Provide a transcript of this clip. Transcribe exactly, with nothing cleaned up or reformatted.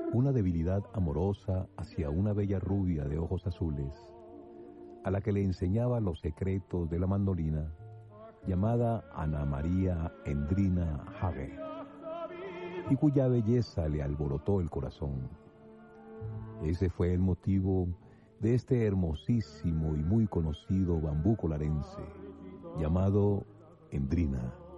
una debilidad amorosa hacia una bella rubia de ojos azules, a la que le enseñaba los secretos de la mandolina, llamada Ana María Endrina Hage, y cuya belleza le alborotó el corazón. Ese fue el motivo de este hermosísimo y muy conocido bambuco larense, llamado Endrina.